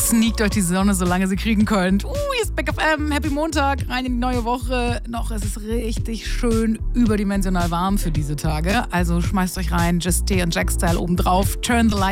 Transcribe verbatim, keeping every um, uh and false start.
sneakt euch die Sonne, solange sie kriegen könnt. Uh, hier ist Back F M. Happy Montag, rein in die neue Woche. Noch ist es richtig schön überdimensional warm für diese Tage. Also schmeißt euch rein, Just T und Jack Style obendrauf. Turn the light